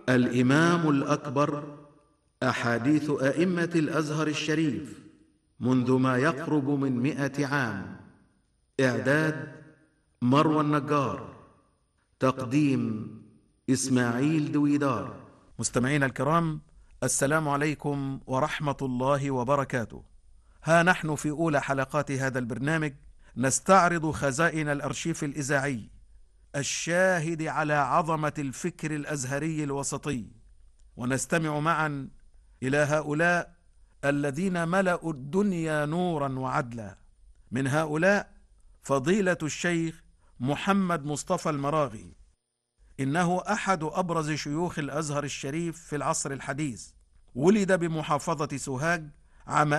الإمام الأكبر، أحاديث أئمة الأزهر الشريف منذ ما يقرب من 100 عام. إعداد مروى النجار، تقديم إسماعيل دويدار. مستمعينا الكرام، السلام عليكم ورحمة الله وبركاته. ها نحن في أولى حلقات هذا البرنامج نستعرض خزائن الأرشيف الإذاعي الشاهد على عظمة الفكر الأزهري الوسطي، ونستمع معا إلى هؤلاء الذين ملأوا الدنيا نورا وعدلا. من هؤلاء فضيلة الشيخ محمد مصطفى المراغي، إنه أحد أبرز شيوخ الأزهر الشريف في العصر الحديث. ولد بمحافظة سوهاج عام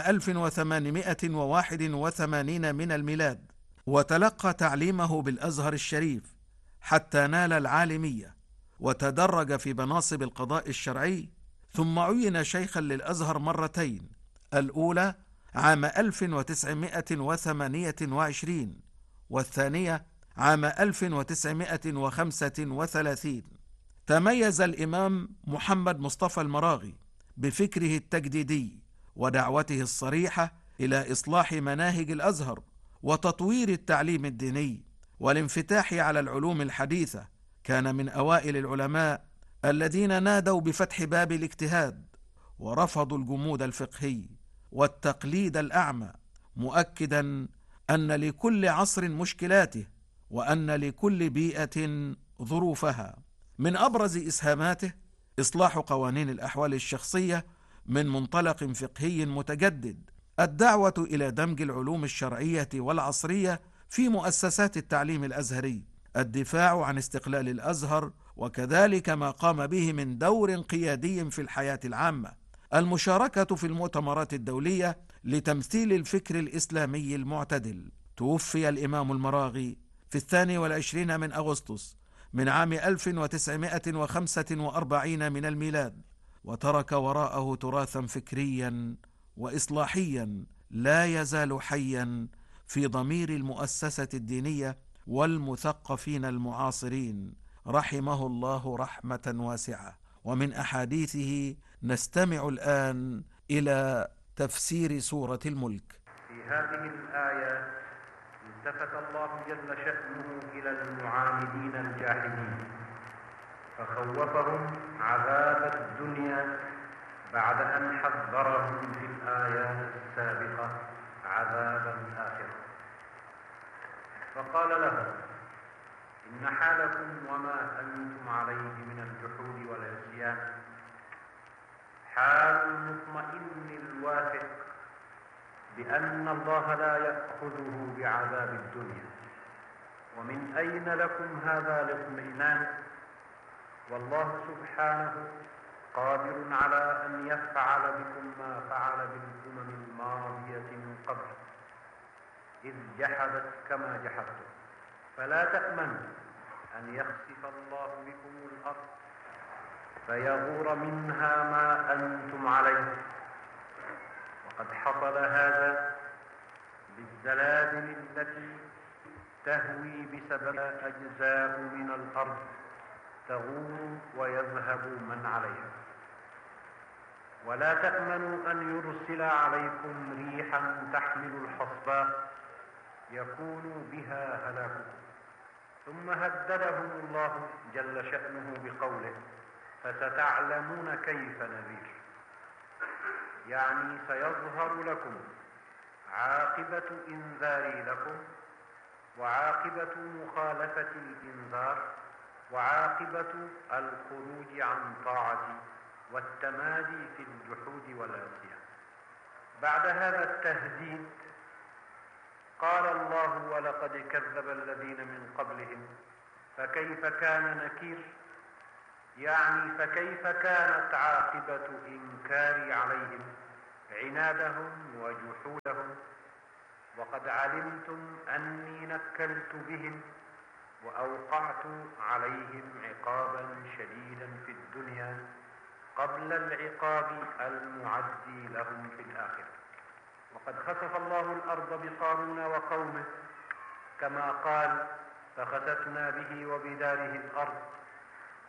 1881 من الميلاد، وتلقى تعليمه بالأزهر الشريف حتى نال العالمية، وتدرج في مناصب القضاء الشرعي، ثم عين شيخا للأزهر مرتين، الأولى عام 1928 والثانية عام 1935. تميز الإمام محمد مصطفى المراغي بفكره التجديدي ودعوته الصريحة إلى إصلاح مناهج الأزهر وتطوير التعليم الديني والانفتاح على العلوم الحديثة. كان من أوائل العلماء الذين نادوا بفتح باب الاجتهاد ورفضوا الجمود الفقهي والتقليد الأعمى، مؤكدا أن لكل عصر مشكلاته وأن لكل بيئة ظروفها. من أبرز إسهاماته إصلاح قوانين الأحوال الشخصية من منطلق فقهي متجدد، الدعوة إلى دمج العلوم الشرعية والعصرية في مؤسسات التعليم الأزهري، الدفاع عن استقلال الأزهر وكذلك ما قام به من دور قيادي في الحياة العامة، المشاركة في المؤتمرات الدولية لتمثيل الفكر الإسلامي المعتدل. توفي الإمام المراغي في 22 من أغسطس من عام 1945 من الميلاد، وترك وراءه تراثا فكريا وإصلاحيا لا يزال حيا في ضمير المؤسسة الدينية والمثقفين المعاصرين، رحمه الله رحمة واسعة. ومن أحاديثه نستمع الآن إلى تفسير سورة الملك. في هذه الآية التفت الله جل شأنه إلى المعاندين الجاحدين فخوفهم عذاب الدنيا بعد أن حذرهم في الآيات السابقة عذاب الآخرة، فقال لهم: إن حالكم وما أنتم عليه من الجحود والعصيان حال المطمئن الواثق بأن الله لا يأخذه بعذاب الدنيا. ومن أين لكم هذا الاطمئنان؟ والله سبحانه قادر على أن يفعل بكم ما فعل بالأمم الماضية من قبل إذ جحدت كما جحدتم، فلا تأمنوا أن يخسف الله بكم الأرض فيغور منها ما أنتم عليه. وقد حصل هذا بالزلازل التي تهوي بسبب أجزاء من الأرض تغور ويذهب من عليها. ولا تأمنوا أن يرسل عليكم ريحا تحمل الحصباء يكون بها هلاككم. ثم هددهم الله جل شأنه بقوله: فستعلمون كيف نذير، يعني سيظهر لكم عاقبة إنذاري لكم وعاقبة مخالفة الإنذار وعاقبة الخروج عن طاعتي والتمادي في الجحود والعصيان. بعد هذا التهديد قال الله: ولقد كذب الذين من قبلهم فكيف كان نكير، يعني فكيف كانت عاقبة إنكاري عليهم عنادهم وجحودهم. وقد علمتم أني نكلت بهم وأوقعت عليهم عقابا شديدا في الدنيا قبل العقاب المعدي لهم في الآخرة. وقد خسف الله الأرض بقارون وقومه كما قال: فخسفنا به وبداره الأرض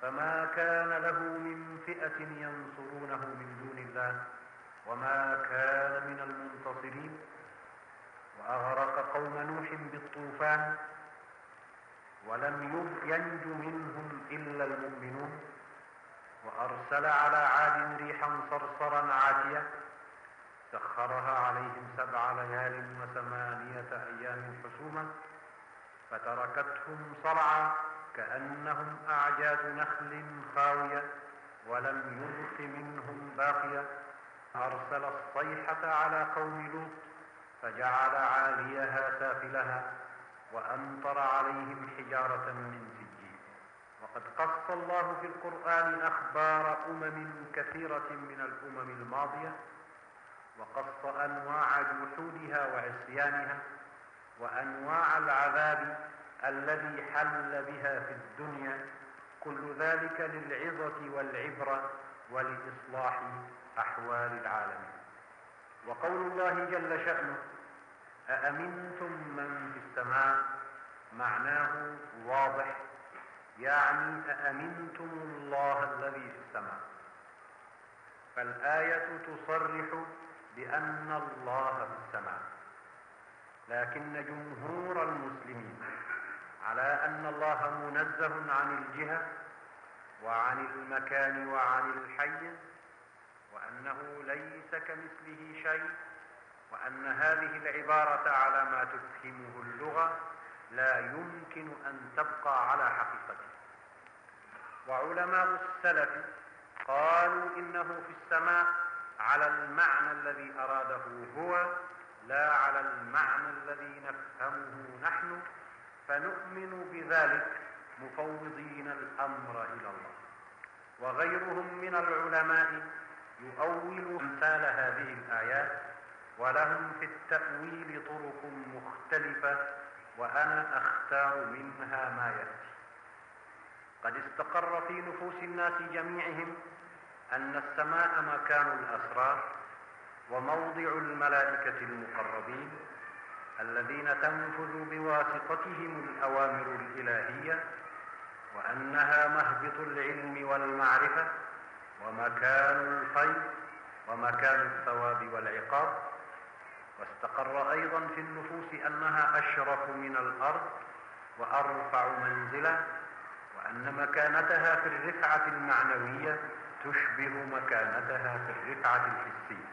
فما كان له من فئة ينصرونه من دون الله وما كان من المنتصرين. وأغرق قوم نوح بالطوفان ولم ينج منهم إلا المؤمنون. وأرسل على عاد ريحا صرصرا عاتية سخرها عليهم 7 ليال و8 أيام حسوما فتركتهم صرعى كأنهم أعجاز نخل خاوية ولم يبق منهم باقية. أرسل الصيحة على قوم لوط فجعل عاليها سافلها وأمطر عليهم حجارة من سجيل. وقد قص الله في القرآن أخبار كثيرة من الأمم الماضية، وقص أنواع جحودها وعصيانها وأنواع العذاب الذي حل بها في الدنيا، كل ذلك للعظة والعبرة ولإصلاح أحوال العالمين. وقول الله جل شأنه أأمنتم من في السماء معناه واضح، يعني أأمنتم الله الذي في السماء. فالآية تصرح بأن الله في السماء، لكن جمهور المسلمين على أن الله منزه عن الجهة وعن المكان وعن الحيز، وأنه ليس كمثله شيء، وأن هذه العبارة على ما تفهمه اللغة لا يمكن أن تبقى على حقيقتها. وعلماء السلف قالوا إنه في السماء على المعنى الذي أراده هو، لا على المعنى الذي نفهمه نحن، فنؤمن بذلك مفوضين الأمر إلى الله. وغيرهم من العلماء يؤول أمثال هذه الآيات، ولهم في التأويل طرق مختلفة، وأنا أختار منها ما يأتي. قد استقر في نفوس الناس جميعهم أن السماء مكان الأسرار وموضع الملائكة المقربين الذين تنفذ بواسطتهم الأوامر الإلهية، وأنها مهبط العلم والمعرفة ومكان الخير ومكان الثواب والعقاب. واستقر أيضا في النفوس أنها أشرف من الأرض وأرفع منزلة، وأن مكانتها في الرفعة المعنوية تشبه مكانتها في الرفعة الحسية.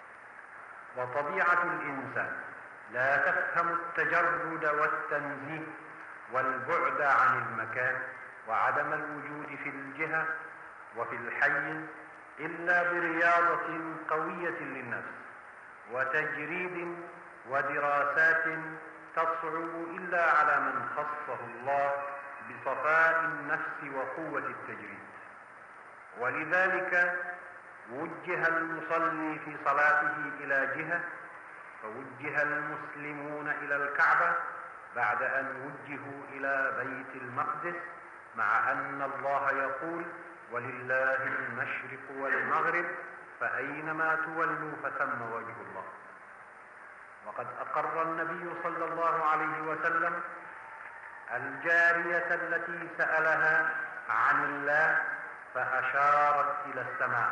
وطبيعة الإنسان لا تفهم التجرد والتنزيه والبعد عن المكان وعدم الوجود في الجهة وفي الحي إلا برياضة قوية للنفس وتجريد ودراسات تصعب إلا على من خصه الله بصفاء النفس وقوة التجريد. ولذلك وجه المصلي في صلاته إلى جهة، فوجه المسلمون إلى الكعبة بعد أن وجهوا إلى بيت المقدس، مع أن الله يقول ولله المشرق والمغرب فأينما تولوا فثم وجه الله. وقد أقر النبي صلى الله عليه وسلم الجارية التي سألها عن الله فأشارت إلى السماء،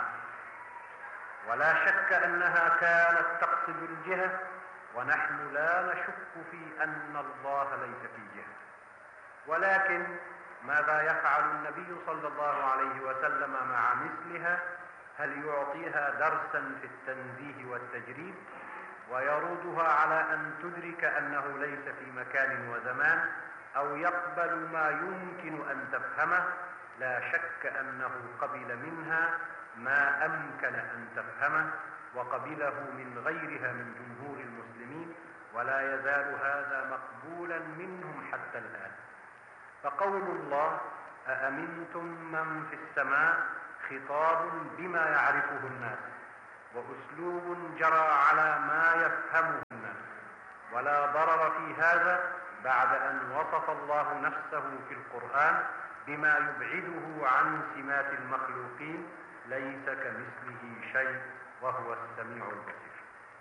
ولا شك أنها كانت تقصد الجهة، ونحن لا نشك في أن الله ليس في جهة. ولكن ماذا يفعل النبي صلى الله عليه وسلم مع مثلها؟ هل يعطيها درسا في التنزيه والتجريد ويردها على أن تدرك أنه ليس في مكان وزمان، أو يقبل ما يمكن أن تفهمه؟ لا شك أنه قبل منها ما أمكن أن تفهمه، وقبله من غيرها من جمهور المسلمين، ولا يزال هذا مقبولا منهم حتى الآن. فقول الله أأمنتم من في السماء خطاب بما يعرفه الناس، وأسلوب جرى على ما يفهمه الناس، ولا ضرر في هذا بعد أن وصف الله نفسه في القرآن بما يبعده عن سمات المخلوقين، ليس كمثله شيء وهو السميع البصير.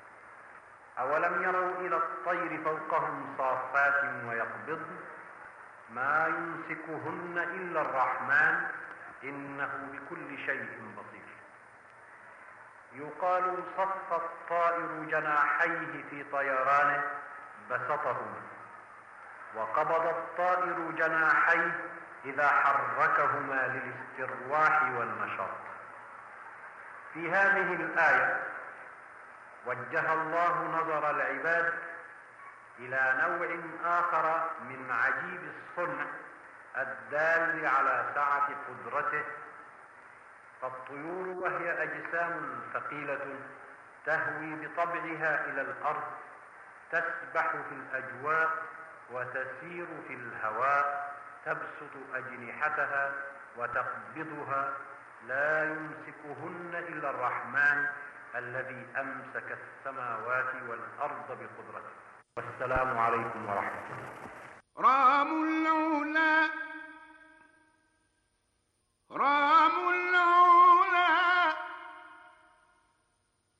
أولم يروا إلى الطير فوقهم صافات ويقبضن ما يمسكهن إلا الرحمن إنه بكل شيء بصير. يقال صف الطائر جناحيه في طيرانه بسطهما، وقبض الطائر جناحيه إذا حركهما للاسترواح والنشاط. في هذه الآية وجه الله نظر العباد إلى نوع آخر من عجيب الصنع الدال على سعة قدرته. فالطيور وهي أجسام ثقيلة تهوي بطبعها إلى الأرض، تسبح في الأجواء وتسير في الهواء، تبسط أجنحتها وتقبضها، لا يمسكهن إلا الرحمن الذي أمسك السماوات والأرض بقدرته. والسلام عليكم ورحمة الله. رام العلا رام